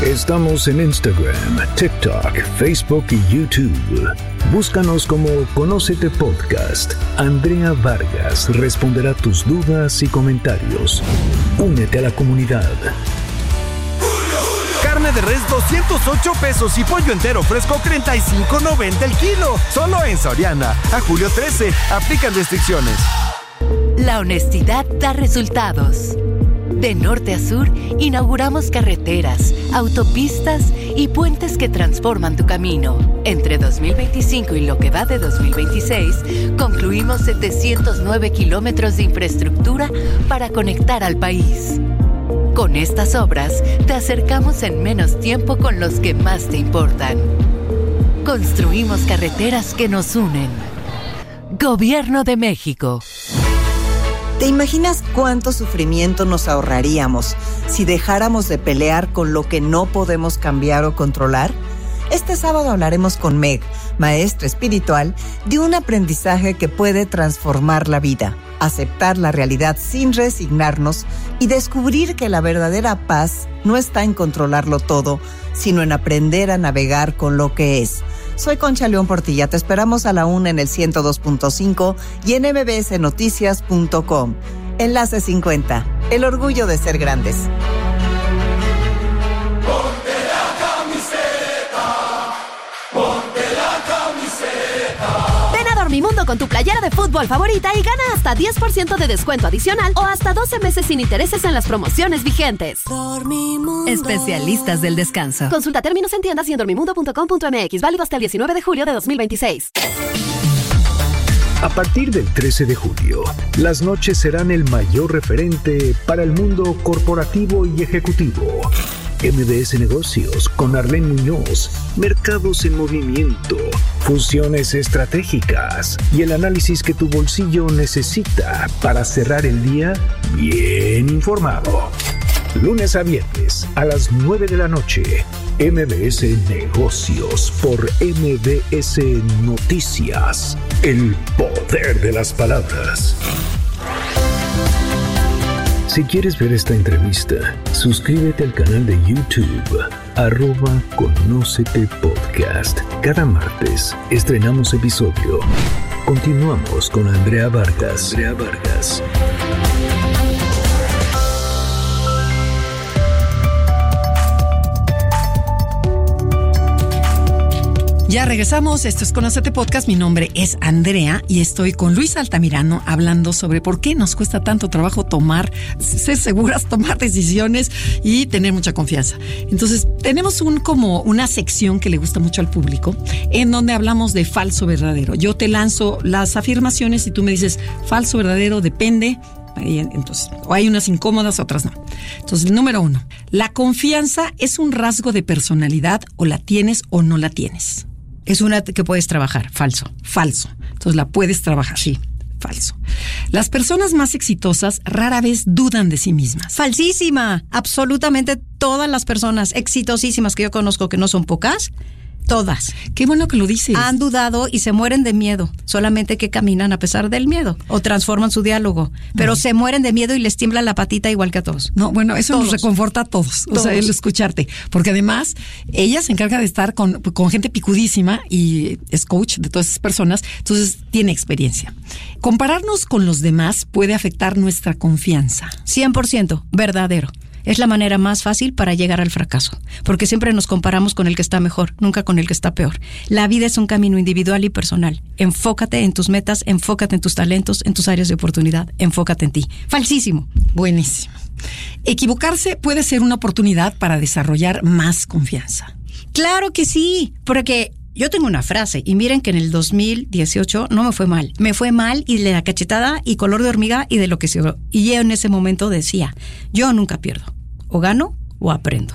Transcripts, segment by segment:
Estamos en Instagram, TikTok, Facebook y YouTube. Búscanos como Conócete Podcast. Andrea Vargas responderá tus dudas y comentarios. Únete a la comunidad. Carne de res 208 pesos y pollo entero fresco 35.90 el kilo. Solo en Soriana. A julio 13. Aplican restricciones. La honestidad da resultados. De norte a sur, inauguramos carreteras, autopistas y puentes que transforman tu camino. Entre 2025 y lo que va de 2026, concluimos 709 kilómetros de infraestructura para conectar al país. Con estas obras, te acercamos en menos tiempo con los que más te importan. Construimos carreteras que nos unen. Gobierno de México. ¿Te imaginas cuánto sufrimiento nos ahorraríamos si dejáramos de pelear con lo que no podemos cambiar o controlar? Este sábado hablaremos con Meg, maestra espiritual, de un aprendizaje que puede transformar la vida, aceptar la realidad sin resignarnos y descubrir que la verdadera paz no está en controlarlo todo, sino en aprender a navegar con lo que es. Soy Concha León Portilla, te esperamos a la 1 en el 102.5 y en mbsnoticias.com. Enlace 50, el orgullo de ser grandes. Dormimundo con tu playera de fútbol favorita y gana hasta 10% de descuento adicional o hasta 12 meses sin intereses en las promociones vigentes. Dormimundo. Especialistas del descanso. Consulta términos en tiendas y en dormimundo.com.mx. Válido hasta el 19 de julio de 2026. A partir del 13 de julio, las noches serán el mayor referente para el mundo corporativo y ejecutivo. MBS Negocios con Arlene Muñoz, mercados en movimiento, fusiones estratégicas y el análisis que tu bolsillo necesita para cerrar el día bien informado. Lunes a viernes a las 9 de la noche, MBS Negocios por MBS Noticias. El poder de las palabras. Si quieres ver esta entrevista, suscríbete al canal de YouTube, @Conócete Podcast. Cada martes estrenamos episodio. Continuamos con Andrea Vargas. Ya regresamos, esto es Conócete Podcast, mi nombre es Andrea y estoy con Luis Altamirano hablando sobre por qué nos cuesta tanto trabajo ser seguras, tomar decisiones y tener mucha confianza. Entonces, tenemos como una sección que le gusta mucho al público, en donde hablamos de falso verdadero. Yo te lanzo las afirmaciones y tú me dices, falso verdadero, depende. Entonces, o hay unas incómodas, otras no. Entonces, número 1, ¿la confianza es un rasgo de personalidad o la tienes o no la tienes? Es una que puedes trabajar. Falso. Entonces la puedes trabajar. Sí, falso. Las personas más exitosas rara vez dudan de sí mismas. Falsísima. Absolutamente todas las personas exitosísimas que yo conozco, que no son pocas, todas. Qué bueno que lo dices. Han dudado y se mueren de miedo. Solamente que caminan a pesar del miedo o transforman su diálogo. Pero se mueren de miedo y les tiembla la patita igual que a todos. No, bueno, eso nos reconforta a todos. O sea, el escucharte. Porque además, ella se encarga de estar con gente picudísima y es coach de todas esas personas. Entonces, tiene experiencia. Compararnos con los demás puede afectar nuestra confianza. 100% verdadero. Es la manera más fácil para llegar al fracaso, porque siempre nos comparamos con el que está mejor, nunca con el que está peor. La vida es un camino individual y personal. Enfócate en tus metas, enfócate en tus talentos, en tus áreas de oportunidad, enfócate en ti. Falsísimo. Buenísimo. Equivocarse puede ser una oportunidad para desarrollar más confianza. Claro que sí, porque yo tengo una frase, y miren que en el 2018 no me fue mal. Me fue mal y de la cachetada y color de hormiga y de lo que se... Y yo en ese momento decía, yo nunca pierdo. O gano o aprendo.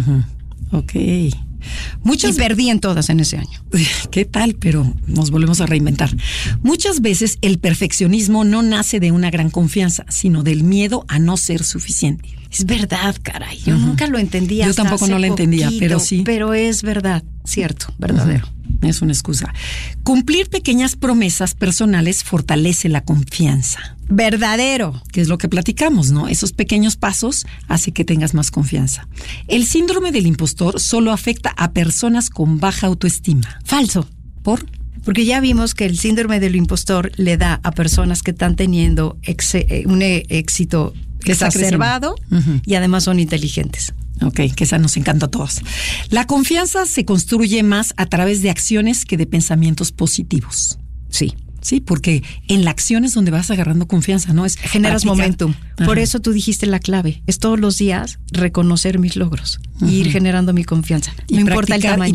Ok. Y perdí en todas en ese año. ¿Qué tal? Pero nos volvemos a reinventar. Muchas veces el perfeccionismo no nace de una gran confianza, sino del miedo a no ser suficiente. Es verdad, caray. Yo nunca lo entendía. Yo tampoco no lo entendía, pero sí. Pero es verdad, cierto, verdadero. Es una excusa. Cumplir pequeñas promesas personales fortalece la confianza. Verdadero. Que es lo que platicamos, ¿no? Esos pequeños pasos hacen que tengas más confianza. El síndrome del impostor solo afecta a personas con baja autoestima. Falso. Porque ya vimos que el síndrome del impostor le da a personas que están teniendo un éxito exacerbado y además son inteligentes. Ok, que esa nos encanta a todos. La confianza se construye más a través de acciones que de pensamientos positivos. Sí. Sí, porque en la acción es donde vas agarrando confianza, ¿no? Generas momentum. Por eso tú dijiste la clave. Es todos los días reconocer mis logros y ir generando mi confianza. No importa el tamaño. Y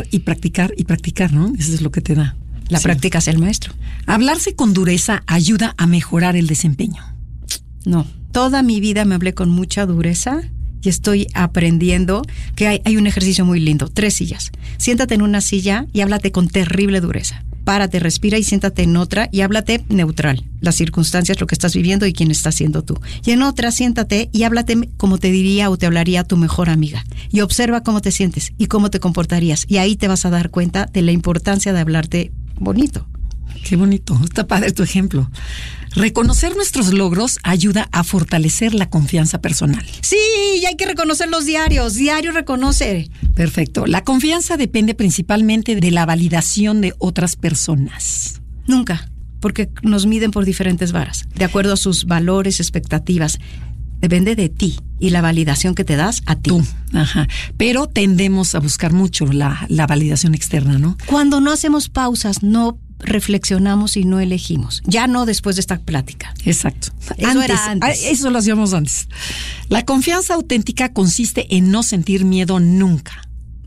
practicar, ¿no? Eso es lo que te da. La práctica es el maestro. Hablarse con dureza ayuda a mejorar el desempeño. No. Toda mi vida me hablé con mucha dureza y estoy aprendiendo que hay un ejercicio muy lindo. 3 sillas. Siéntate en una silla y háblate con terrible dureza. Párate, respira y siéntate en otra y háblate neutral. Las circunstancias, lo que estás viviendo y quién estás siendo tú. Y en otra, siéntate y háblate como te diría o te hablaría tu mejor amiga. Y observa cómo te sientes y cómo te comportarías. Y ahí te vas a dar cuenta de la importancia de hablarte bonito. Qué bonito, está padre tu ejemplo. Reconocer nuestros logros ayuda a fortalecer la confianza personal. Sí, y hay que reconocer los diarios. Diario reconoce. Perfecto. La confianza depende principalmente de la validación de otras personas. Nunca, porque nos miden por diferentes varas, de acuerdo a sus valores, expectativas. Depende de ti y la validación que te das a ti. Tú, pero tendemos a buscar mucho la validación externa, ¿no? Cuando no hacemos pausas, no reflexionamos y no elegimos. Ya no después de esta plática. Exacto. Eso era antes. Eso lo hacíamos antes. La confianza auténtica consiste en no sentir miedo nunca.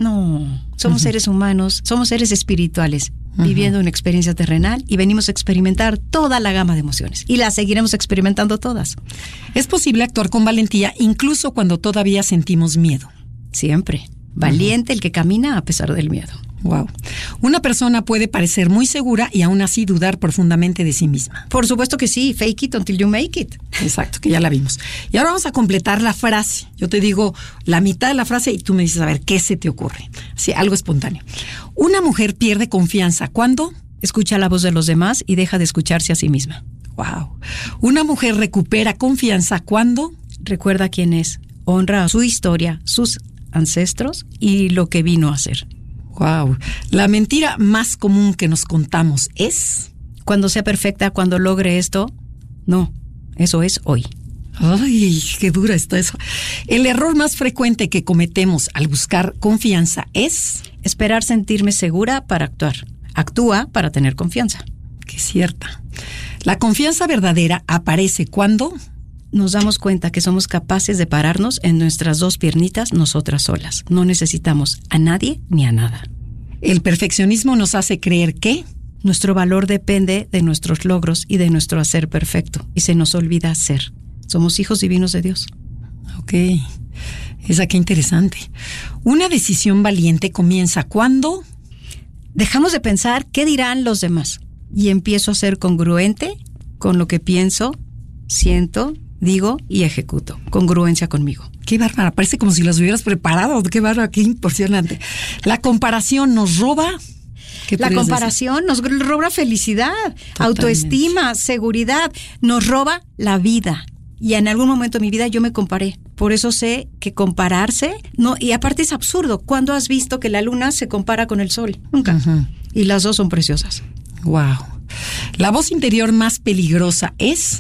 No, somos seres humanos, somos seres espirituales, viviendo una experiencia terrenal y venimos a experimentar toda la gama de emociones. Y las seguiremos experimentando todas. Es posible actuar con valentía incluso cuando todavía sentimos miedo. Siempre. Valiente el que camina a pesar del miedo. Wow. Una persona puede parecer muy segura y aún así dudar profundamente de sí misma. Por supuesto que sí. Fake it until you make it. Exacto, que ya la vimos. Y ahora vamos a completar la frase. Yo te digo la mitad de la frase y tú me dices, a ver, ¿qué se te ocurre? Así, algo espontáneo. Una mujer pierde confianza cuando escucha la voz de los demás y deja de escucharse a sí misma. Wow. Una mujer recupera confianza cuando recuerda quién es, honra su historia, sus ancestros y lo que vino a hacer. Wow. La mentira más común que nos contamos es cuando sea perfecta, cuando logre esto. No, eso es hoy. Ay, qué dura está eso. El error más frecuente que cometemos al buscar confianza es esperar sentirme segura para actuar. Actúa para tener confianza. Qué cierta. La confianza verdadera aparece cuando nos damos cuenta que somos capaces de pararnos en nuestras 2 piernitas nosotras solas. No necesitamos a nadie ni a nada. El perfeccionismo nos hace creer que nuestro valor depende de nuestros logros y de nuestro hacer perfecto. Y se nos olvida ser. Somos hijos divinos de Dios. Ok. Esa qué interesante. Una decisión valiente comienza cuando dejamos de pensar qué dirán los demás y empiezo a ser congruente con lo que pienso, siento, digo y ejecuto. Congruencia conmigo. Qué bárbara, parece como si las hubieras preparado. Qué bárbara, qué impresionante. La comparación nos roba. La comparación nos roba felicidad, totalmente. Autoestima, seguridad. Nos roba la vida. Y en algún momento de mi vida yo me comparé. Por eso sé que compararse, no, y aparte es absurdo. ¿Cuándo has visto que la luna se compara con el sol? Nunca. Y las 2 son preciosas. Wow. La voz interior más peligrosa es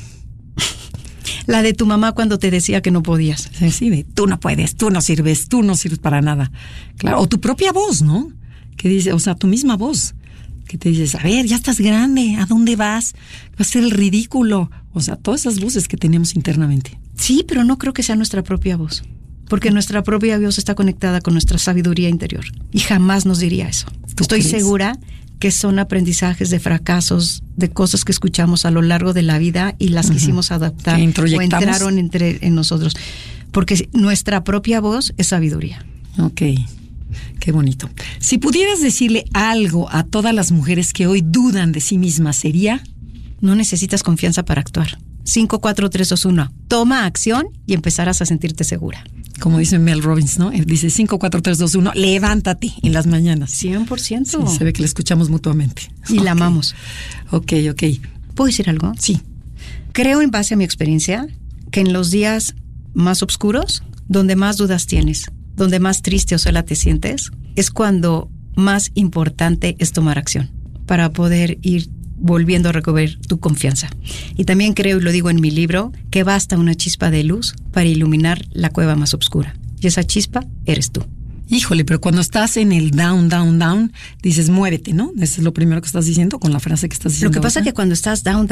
la de tu mamá cuando te decía que no podías. Sí, de tú no puedes, tú no sirves para nada. Claro, o tu propia voz, ¿no? Que dice, o sea, tu misma voz, que te dices, a ver, ya estás grande, ¿a dónde vas? Va a ser el ridículo. O sea, todas esas voces que tenemos internamente. Sí, pero no creo que sea nuestra propia voz, porque nuestra propia voz está conectada con nuestra sabiduría interior y jamás nos diría eso. Estoy segura que son aprendizajes de fracasos, de cosas que escuchamos a lo largo de la vida y las quisimos adaptar o entraron en nosotros. Porque nuestra propia voz es sabiduría. Ok, qué bonito. Si pudieras decirle algo a todas las mujeres que hoy dudan de sí mismas, sería: no necesitas confianza para actuar. 5, 4, 3, 2, 1. Toma acción y empezarás a sentirte segura. Como dice Mel Robbins, ¿no? Dice 5, 4, 3, 2, 1, levántate en las mañanas. 100%. Sí, se ve que la escuchamos mutuamente. Y la amamos. Ok. ¿Puedo decir algo? Sí. Creo, en base a mi experiencia, que en los días más oscuros, donde más dudas tienes, donde más triste o sola te sientes, es cuando más importante es tomar acción para poder ir volviendo a recobrar tu confianza. Y también creo, y lo digo en mi libro, que basta una chispa de luz para iluminar la cueva más oscura. Y esa chispa eres tú. Híjole, pero cuando estás en el down, dices muévete, ¿no? Eso es lo primero que estás diciendo con la frase que estás diciendo. Lo que pasa es que cuando estás down,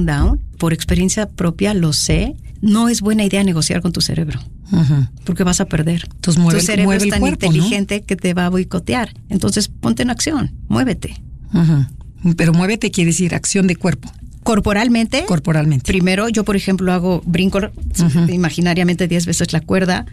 por experiencia propia lo sé, no es buena idea negociar con tu cerebro. Uh-huh. Porque vas a perder. Entonces tu cerebro es tan cuerpo, inteligente, ¿no?, que te va a boicotear. Entonces ponte en acción, muévete. Uh-huh. Pero muévete quiere decir acción de cuerpo. Corporalmente. Primero, yo por ejemplo brinco imaginariamente 10 veces la cuerda,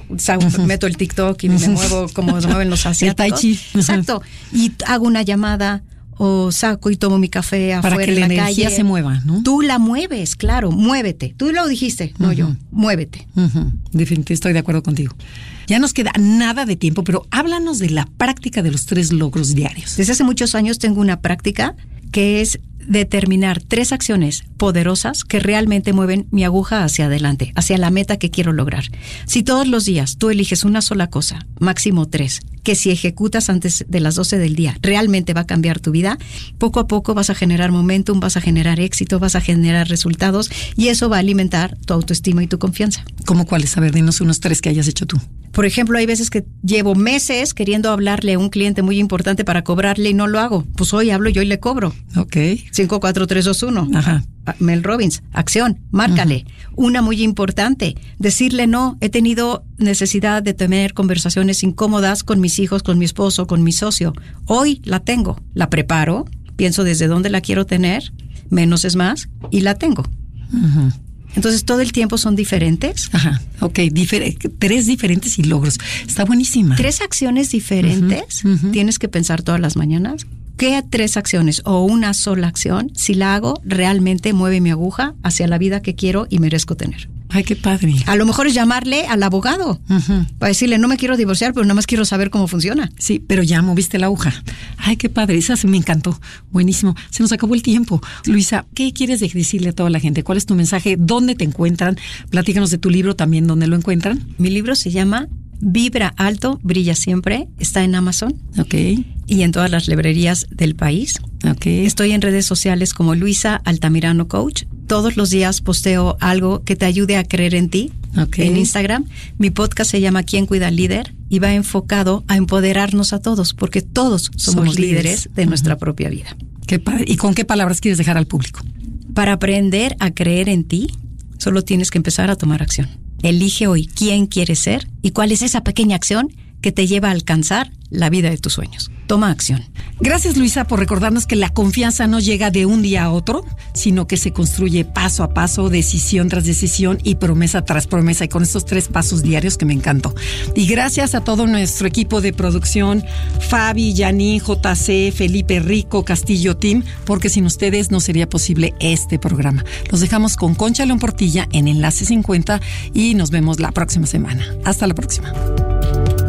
meto el TikTok y me muevo como se mueven los asiáticos. El tai chi. Exacto. Y hago una llamada o saco y tomo mi café afuera para que en la la energía calle. Se mueva, ¿no? Tú la mueves, claro, muévete. Tú lo dijiste, no yo. Muévete. Definitivamente estoy de acuerdo contigo. Ya nos queda nada de tiempo, pero háblanos de la práctica de los 3 logros diarios. Desde hace muchos años tengo una práctica que es determinar 3 acciones poderosas que realmente mueven mi aguja hacia adelante, hacia la meta que quiero lograr. Si todos los días tú eliges una sola cosa, máximo 3, que si ejecutas antes de las 12 del día realmente va a cambiar tu vida, poco a poco vas a generar momentum, vas a generar éxito, vas a generar resultados y eso va a alimentar tu autoestima y tu confianza. ¿Cómo cuáles? A ver, dinos unos 3 que hayas hecho tú. Por ejemplo, hay veces que llevo meses queriendo hablarle a un cliente muy importante para cobrarle y no lo hago. Pues hoy hablo yo y le cobro. Ok. 5, 4, 3, 2, 1. Ajá. Mel Robbins, acción, márcale. Una muy importante, decirle no. He tenido necesidad de tener conversaciones incómodas con mis hijos, con mi esposo, con mi socio. Hoy la tengo, la preparo, pienso desde dónde la quiero tener, menos es más, y la tengo. Entonces, todo el tiempo son diferentes. Ajá, ok, 3 diferentes y logros. Está buenísima. 3 acciones diferentes tienes que pensar todas las mañanas. ¿Qué 3 acciones o una sola acción, si la hago, realmente mueve mi aguja hacia la vida que quiero y merezco tener? Ay, qué padre. A lo mejor es llamarle al abogado para decirle, no me quiero divorciar, pero nada más quiero saber cómo funciona. Sí, pero ya moviste la aguja. Ay, qué padre, esa me encantó. Buenísimo. Se nos acabó el tiempo. Luisa, ¿qué quieres decirle a toda la gente? ¿Cuál es tu mensaje? ¿Dónde te encuentran? Platícanos de tu libro también, ¿dónde lo encuentran? Mi libro se llama Vibra Alto, Brilla Siempre. Está en Amazon. Ok. Y en todas las librerías del país. Ok. Estoy en redes sociales como Luisa Altamirano Coach. Todos los días posteo algo que te ayude a creer en ti. Okay. En Instagram. Mi podcast se llama ¿Quién cuida al líder? Y va enfocado a empoderarnos a todos, porque todos somos líderes de nuestra propia vida. Qué padre. ¿Y con qué palabras quieres dejar al público? Para aprender a creer en ti, solo tienes que empezar a tomar acción. Elige hoy quién quieres ser y cuál es esa pequeña acción que te lleva a alcanzar la vida de tus sueños. Toma acción. Gracias, Luisa, por recordarnos que la confianza no llega de un día a otro, sino que se construye paso a paso, decisión tras decisión y promesa tras promesa, y con estos 3 pasos diarios que me encantó. Y gracias a todo nuestro equipo de producción, Fabi, Yaní, JC, Felipe Rico, Castillo Team, porque sin ustedes no sería posible este programa. Los dejamos con Concha León Portilla en Enlace 50 y nos vemos la próxima semana. Hasta la próxima.